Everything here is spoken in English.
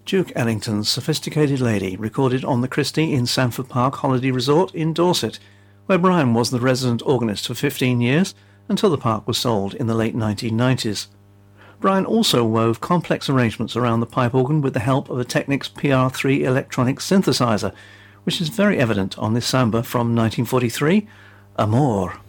Duke Ellington's Sophisticated Lady, recorded on the Christie in Sanford Park Holiday Resort in Dorset, where Brian was the resident organist for 15 years until the park was sold in the late 1990s. Brian also wove complex arrangements around the pipe organ with the help of a Technics PR3 electronic synthesizer, which is very evident on this samba from 1943, Amor.